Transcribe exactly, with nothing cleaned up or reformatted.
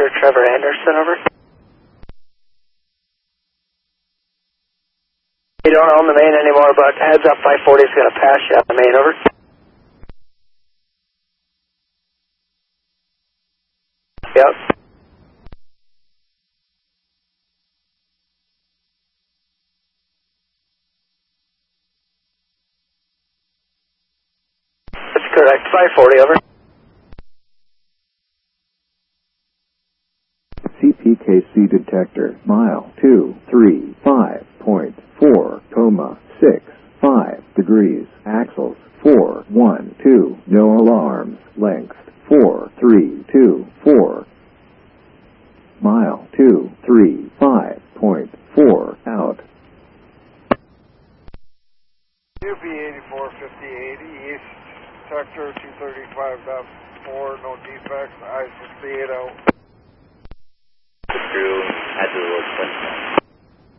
Roger, Trevor Anderson, over. You don't own the main anymore, but heads up, five forty is going to pass you on the main, over. Yep. That's correct, five forty, over. C P K C detector, mile two three five point four, coma six five degrees, axles four one two, no alarms, length four three two four, mile two three five point four, out. U P eighty-four fifty eighty east, sector two thirty-five point four, no defects, I sixty-eight out. Crew, had to look